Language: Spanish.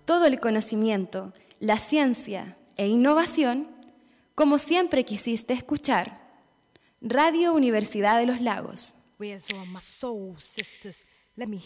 todo el conocimiento, la ciencia e innovación, como siempre quisiste escuchar. Radio Universidad de los Lagos. Where's all my soul sisters? Let me